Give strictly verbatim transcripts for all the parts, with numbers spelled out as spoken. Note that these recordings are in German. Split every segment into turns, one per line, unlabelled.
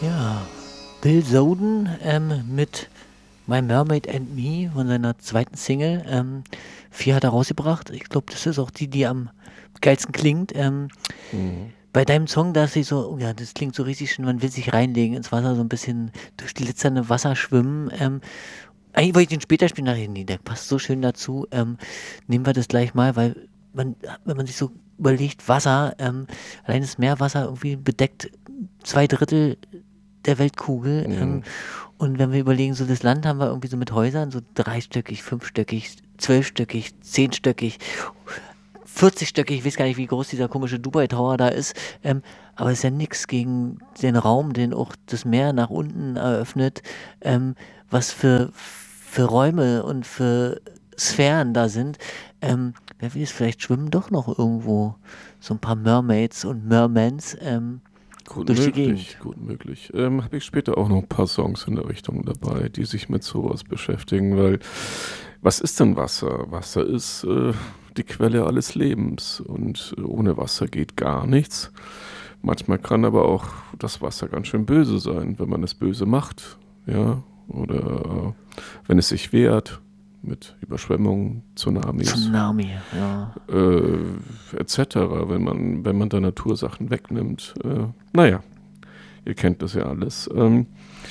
Ja, Bill Zoden ähm, mit My Mermaid and Me von seiner zweiten Single. Ähm, vier hat er rausgebracht. Ich glaube, das ist auch die, die am geilsten klingt. Ähm,
Mhm.
bei deinem Song, da ist ich so, oh ja, das klingt so richtig schön, man will sich reinlegen ins Wasser, so ein bisschen durch glitzernde Wasser schwimmen. Ähm, eigentlich wollte ich den später spielen, dachte ich, nee, der passt so schön dazu. Ähm, nehmen wir das gleich mal, weil man, wenn man sich so überlegt, Wasser, ähm, allein das Meerwasser irgendwie bedeckt zwei Drittel der Weltkugel. Ähm,
Mhm.
und wenn wir überlegen, so das Land haben wir irgendwie so mit Häusern, so dreistöckig, fünfstöckig, zwölfstöckig, zehnstöckig, vierzig-stöckig, ich weiß gar nicht, wie groß dieser komische Dubai Tower da ist. Ähm, aber es ist ja nichts gegen den Raum, den auch das Meer nach unten eröffnet, ähm, was für, für Räume und für Sphären da sind. Ähm, wer weiß, vielleicht schwimmen doch noch irgendwo so ein paar Mermaids und Mermans ähm,
Gut
durch die
möglich,
Gegend.
gut möglich. Ähm, habe ich später auch noch ein paar Songs in der Richtung dabei, die sich mit sowas beschäftigen, weil was ist denn Wasser? Wasser ist äh, die Quelle alles Lebens und äh, ohne Wasser geht gar nichts. Manchmal kann aber auch das Wasser ganz schön böse sein, wenn man es böse macht, ja, oder äh, wenn es sich wehrt mit Überschwemmungen, Tsunamis,
Tsunami, ja.
äh, et cetera, wenn man, wenn man da Natursachen wegnimmt. Äh, naja, ihr kennt das ja alles. Ähm,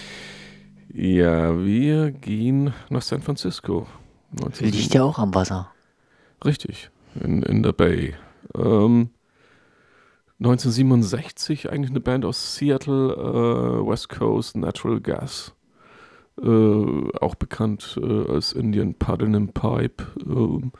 ja, wir gehen nach San Francisco.
Liegt
neunzehnhundertsieben.
ja auch am Wasser.
Richtig, in, in der Bay. Ähm, neunzehnhundertsiebenundsechzig, eigentlich eine Band aus Seattle, äh, West Coast, Natural Gas. Äh, auch bekannt äh, als Indian Puddin' and Pipe. Ähm,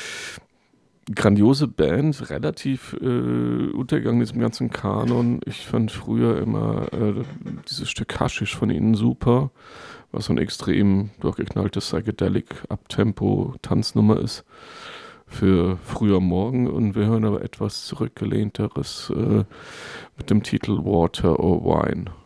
grandiose Band, relativ äh, untergegangen in diesem ganzen Kanon. Ich fand früher immer äh, dieses Stück Haschisch von ihnen super, was so ein extrem durchgeknalltes Psychedelic Abtempo Tanznummer ist für früher Morgen, und wir hören aber etwas zurückgelehnteres äh, mit dem Titel Water or Wine.